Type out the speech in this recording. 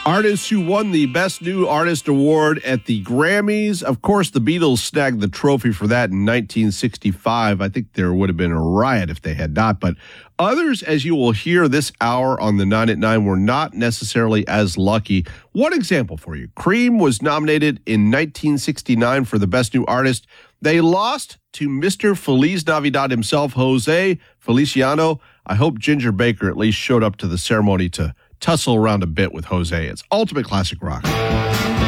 Artists who won the Best New Artist Award at the Grammys. Of course, the Beatles snagged the trophy for that in 1965. I think there would have been a riot if they had not. But others, as you will hear this hour on the 9 at 9, were not necessarily as lucky. One example for you. Cream was nominated in 1969 for the Best New Artist. They lost to Mr. Feliz Navidad himself, Jose Feliciano. I hope Ginger Baker at least showed up to the ceremony to tussle around a bit with Jose. It's Ultimate Classic Rock.